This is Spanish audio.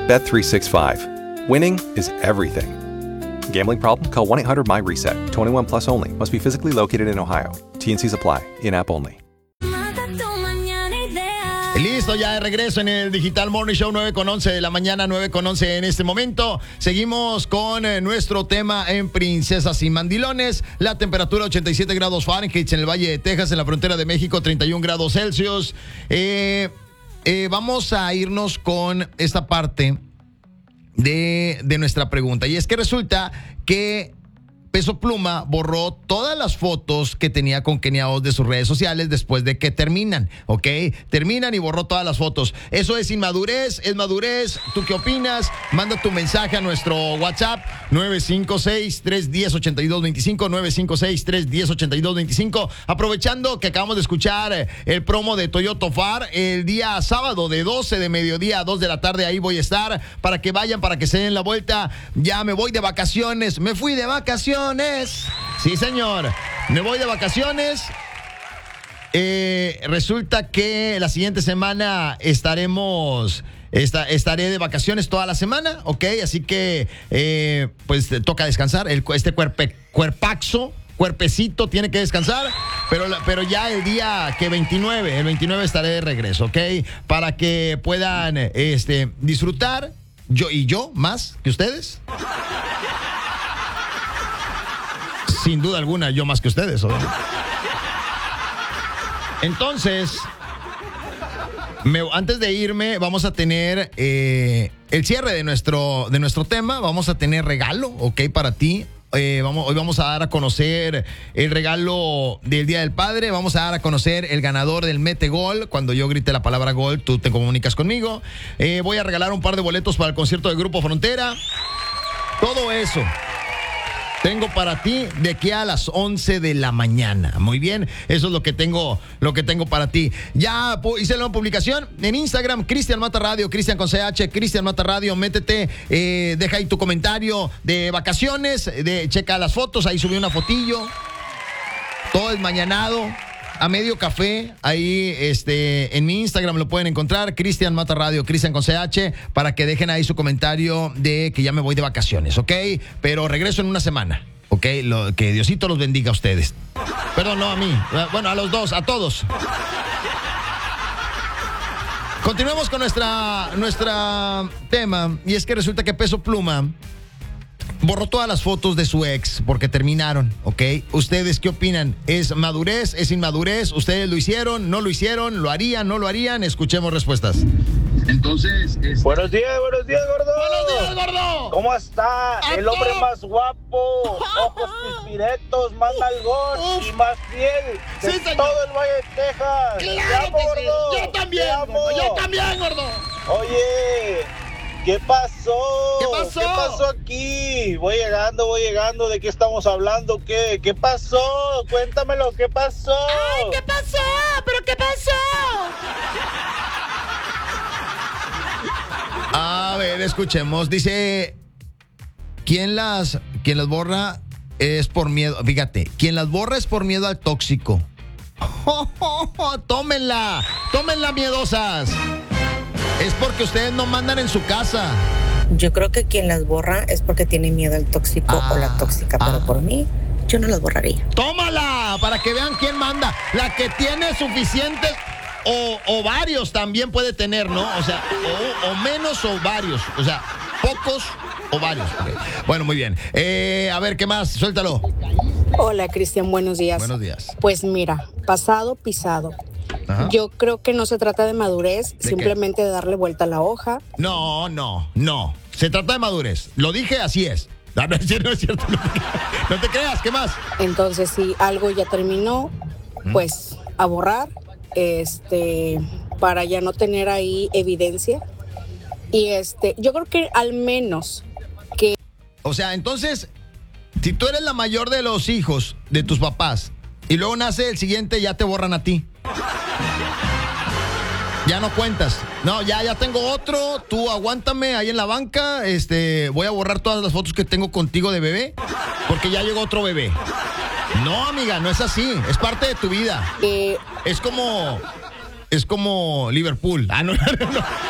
Bet365. Winning is everything. Gambling problem? Call 1-800-MY-RESET. 21 plus only. Must be physically located in Ohio. T&Cs apply. In-app only. Listo, ya de regreso en el Digital Morning Show, 9:11 de la mañana, 9:11 en este momento. Seguimos con nuestro tema en Princesas y Mandilones. La temperatura 87 grados Fahrenheit en el Valle de Texas, en la frontera de México, 31 grados Celsius. Vamos a irnos con esta parte de nuestra pregunta. Y es que resulta que Peso Pluma borró todas las fotos que tenía con Kenia Oz de sus redes sociales después de que terminan, ¿ok? Terminan y borró todas las fotos. ¿Eso es inmadurez? ¿Es madurez? ¿Tú qué opinas? Manda tu mensaje a nuestro WhatsApp 956-310-8225, 956-310-8225. Aprovechando que acabamos de escuchar el promo de Toyota FAR, el día sábado de 12 de mediodía a 2 de la tarde, ahí voy a estar para que vayan, para que se den la vuelta. Ya me voy de vacaciones, me fui de vacaciones. Sí, señor, me voy de vacaciones. Resulta que la siguiente semana estaré de vacaciones toda la semana, ¿ok? Así que, pues, toca descansar. Este cuerpecito tiene que descansar, pero ya el día el 29 estaré de regreso, ¿ok? Para que puedan disfrutar, yo más que ustedes. Sin duda alguna, yo más que ustedes, ¿no? Entonces, antes de irme, vamos a tener el cierre de nuestro tema. Vamos a tener regalo, ¿ok? Para ti. Hoy vamos a dar a conocer el regalo del Día del Padre. Vamos a dar a conocer el ganador del Mete Gol. Cuando yo grite la palabra gol, tú te comunicas conmigo. Voy a regalar un par de boletos para el concierto del Grupo Frontera. Todo eso tengo para ti de aquí a las 11 de la mañana. Muy bien, eso es lo que tengo para ti. Ya hice la publicación en Instagram, Cristian Mata Radio, Cristian con CH, Cristian Mata Radio, métete, deja ahí tu comentario de vacaciones, checa las fotos, ahí subí una fotillo, todo desmañanado, a medio café, ahí en mi Instagram lo pueden encontrar, Cristian Mata Radio, Cristian con CH, para que dejen ahí su comentario de que ya me voy de vacaciones, ¿ok? Pero regreso en una semana, ¿ok? Que Diosito los bendiga a ustedes. Perdón, no a mí, bueno, a los dos, a todos. Continuemos con nuestra tema, y es que resulta que Peso Pluma borró todas las fotos de su ex porque terminaron, ¿ok? ¿Ustedes qué opinan? ¿Es madurez? ¿Es inmadurez? ¿Ustedes lo hicieron? ¿No lo hicieron? ¿Lo harían? ¿No lo harían? Escuchemos respuestas. Entonces, Buenos días, gordo. ¡Buenos días, gordo! ¿Cómo está? El hombre más guapo, ojos pispiretos, más nalgón y más fiel de todo el Valle de Texas. ¡Claro amo, que sí! gordo. ¡Yo también, gordo! ¡Yo también, gordo! Oye, ¿qué pasó? ¿Qué pasó? ¿Qué pasó aquí? Voy llegando. ¿De qué estamos hablando? ¿Qué pasó? Cuéntamelo, ¿qué pasó? ¡Ay, qué pasó! ¿Pero qué pasó? A ver, escuchemos. Dice, ¿quién las borra es por miedo? Fíjate, quien las borra es por miedo al tóxico. ¡Tómenla! ¡Tómenla, miedosas! Es porque ustedes no mandan en su casa. Yo creo que quien las borra es porque tiene miedo al tóxico o la tóxica, pero por mí, yo no las borraría. ¡Tómala! Para que vean quién manda. La que tiene suficientes o varios también puede tener, ¿no? O sea, o menos o varios. O sea, pocos o varios. Okay. Bueno, muy bien. A ver, ¿qué más? Suéltalo. Hola, Cristian, buenos días. Buenos días. Pues mira, pasado, pisado. Ajá. Yo creo que no se trata de madurez, ¿De simplemente de darle vuelta a la hoja. No. Se trata de madurez. Lo dije, así es. No es cierto. No te creas, ¿qué más? Entonces, si algo ya terminó, pues a borrar, para ya no tener ahí evidencia. Y yo creo que al menos que... O sea, entonces, si tú eres la mayor de los hijos de tus papás y luego nace el siguiente, ya te borran a ti. Ya no cuentas. No, ya tengo otro. Tú aguántame ahí en la banca. Voy a borrar todas las fotos que tengo contigo de bebé porque ya llegó otro bebé. No, amiga, no es así. Es parte de tu vida. Es como Liverpool. No.